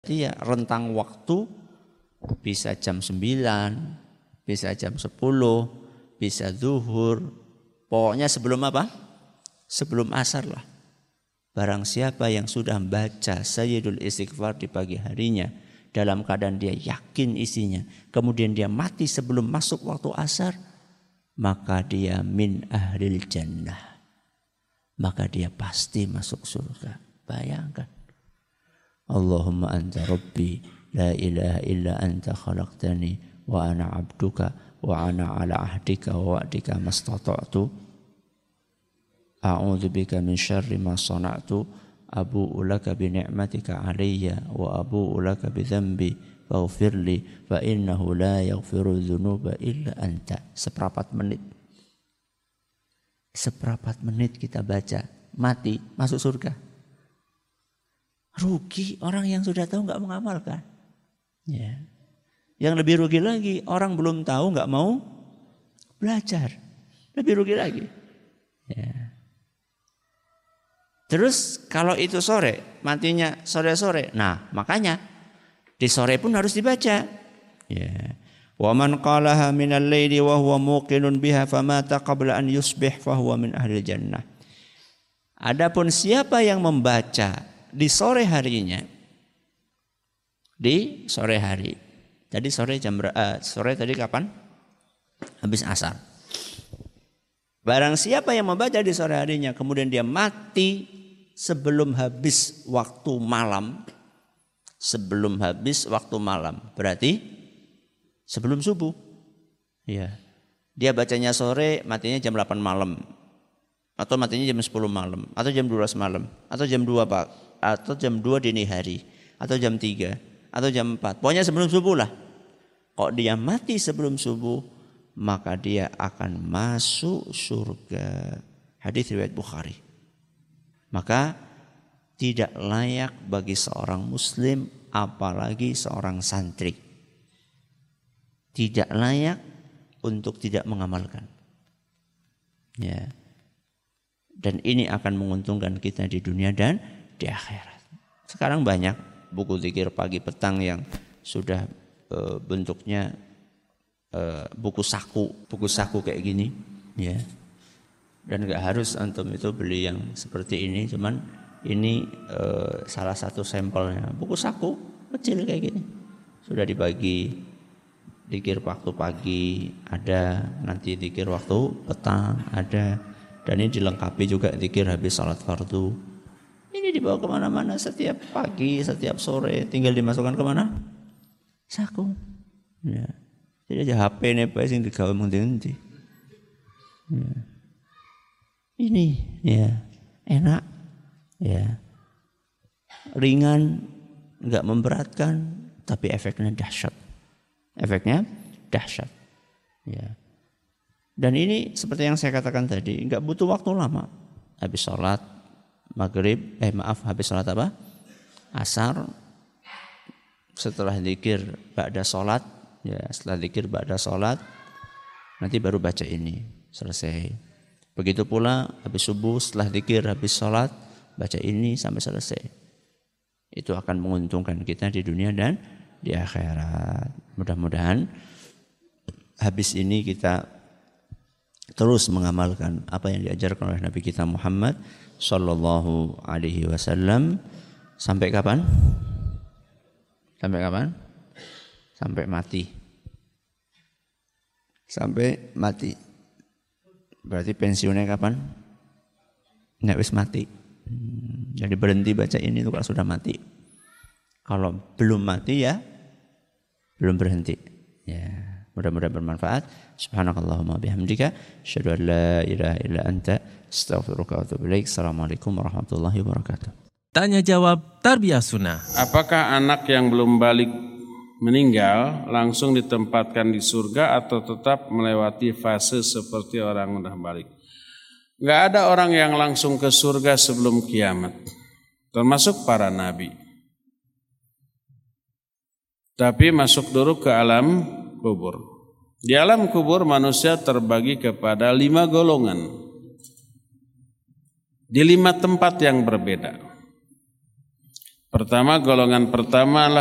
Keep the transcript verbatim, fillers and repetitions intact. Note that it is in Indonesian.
Iya, rentang waktu bisa jam sembilan, bisa jam sepuluh, bisa zuhur. Pokoknya sebelum apa? Sebelum asar lah. Barang siapa yang sudah membaca Sayyidul Istighfar di pagi harinya dalam keadaan dia yakin isinya, kemudian dia mati sebelum masuk waktu asar, maka dia min ahlil jannah. Maka dia pasti masuk surga. Bayangkan. Allahumma anta rabbi la ilaha illa anta khalaqtani wa ana abduka wa ana ala ahdika wa wa'dika mastata'tu a'udzu bika min syarri ma sana'tu abu'u laka bi ni'matika alayya wa abu'u laka bi dhanbi faghfirli fa innahu la yaghfiru dzunuba illa anta. Seperempat menit. Seperempat menit kita baca, mati masuk surga. Rugi orang yang sudah tahu nggak mengamalkan. Ya. Yang lebih rugi lagi orang belum tahu nggak mau belajar. Lebih rugi lagi. Ya. Terus kalau itu sore, matinya sore-sore. Nah makanya di sore pun harus dibaca. Ya. Wa man qalaha minal laili wa huwa muqinun biha famata qabla an yusbih fa huwa min ahlil jannah. Adapun siapa yang membaca di sore harinya, di sore hari. Tadi sore jam uh, sore tadi kapan? Habis asar. Barang siapa yang membaca di sore harinya, kemudian dia mati sebelum habis waktu malam, sebelum habis waktu malam, berarti sebelum subuh. Ya. Dia bacanya sore, matinya jam delapan malam. Atau matinya jam sepuluh malam, atau jam dua belas malam, atau jam dua Pak, atau jam dua dini hari, atau jam tiga, atau jam empat. Pokoknya sebelum subuh lah. Kok dia mati sebelum subuh, maka dia akan masuk surga. Hadis riwayat Bukhari. Maka tidak layak bagi seorang muslim, apalagi seorang santri, tidak layak untuk tidak mengamalkan. Ya. Dan ini akan menguntungkan kita di dunia dan di akhirat. Sekarang banyak buku zikir pagi petang yang sudah e, bentuknya e, buku saku, buku saku kayak gini, ya. Dan nggak harus antum itu beli yang seperti ini, cuman ini e, salah satu sampelnya. Buku saku kecil kayak gini, sudah dibagi zikir waktu pagi ada, nanti zikir waktu petang ada. Dan ini dilengkapi juga zikir habis salat fardu. Ini dibawa kemana-mana setiap pagi, setiap sore. Tinggal dimasukkan kemana? Saku. Ya. Jadi aja H P nih Pak sing digawe mung-endi. Ya. Ini ya enak, ya ringan, nggak memberatkan, tapi efeknya dahsyat. Efeknya dahsyat. Ya. Dan ini seperti yang saya katakan tadi, enggak butuh waktu lama. Habis sholat maghrib, eh maaf, habis sholat apa? Asar. Setelah zikir ba'da sholat, ya setelah zikir ba'da sholat, nanti baru baca ini, selesai. Begitu pula habis subuh, setelah zikir, habis sholat, baca ini sampai selesai. Itu akan menguntungkan kita di dunia dan di akhirat. Mudah-mudahan habis ini kita terus mengamalkan apa yang diajarkan oleh Nabi kita Muhammad sallallahu alaihi wasallam. Sampai kapan? Sampai kapan? Sampai mati. Sampai mati. Berarti pensiunnya kapan? Nggak wis mati. Hmm, jadi berhenti baca ini itu kalau sudah mati. Kalau belum mati ya belum berhenti. Ya. Mudah-mudahan bermanfaat. Subhanakallahumma bihamdika asyhadu an la ilaha illa anta astaghfiruka wa atubu ilaik. Assalamualaikum warahmatullahi wabarakatuh. Tanya jawab Tarbiyah Sunnah. Apakah anak yang belum balik meninggal langsung ditempatkan di surga atau tetap melewati fase seperti orang udah balik? Enggak ada orang yang langsung ke surga sebelum kiamat, termasuk para nabi. Tapi masuk dulu ke alam kubur. Di alam kubur manusia terbagi kepada lima golongan. Di lima tempat yang berbeda. Pertama, golongan pertama